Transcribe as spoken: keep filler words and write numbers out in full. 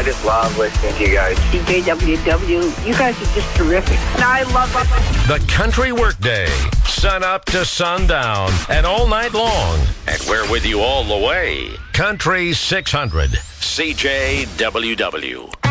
just love listening to you guys. C J W W, you guys are just terrific. And I love it. The Country Workday, sun up to sundown and all night long. And we're with you all the way. Country six hundred, C J W W.